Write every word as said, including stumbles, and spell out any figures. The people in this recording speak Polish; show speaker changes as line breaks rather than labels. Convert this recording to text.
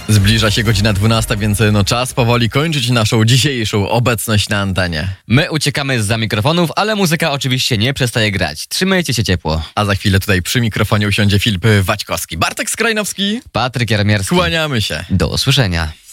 Zbliża się godzina dwunasta, więc no czas powoli kończyć naszą dzisiejszą obecność na antenie.
My uciekamy zza mikrofonów, ale muzyka oczywiście nie przestaje grać. Trzymajcie się ciepło.
A za chwilę tutaj przy mikrofonie usiądzie Filip Waćkowski. Bartek Skrajnowski.
Patryk Jarmierski.
Kłaniamy się.
Do usłyszenia.